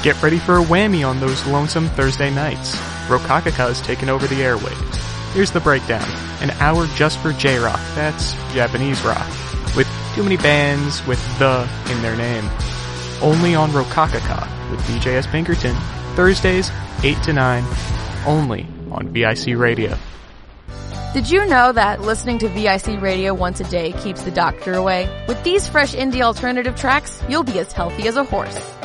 Get ready for a whammy on those lonesome Thursday nights. Rokakaka has taken over the airwaves. Here's the breakdown. An hour just for J-Rock, that's Japanese rock, with too many bands with the in their name. Only on Rokakaka with DJS Pinkerton, Thursdays, 8 to 9, only on VIC Radio. Did you know that listening to VIC Radio once a day keeps the doctor away? With these fresh indie alternative tracks, you'll be as healthy as a horse.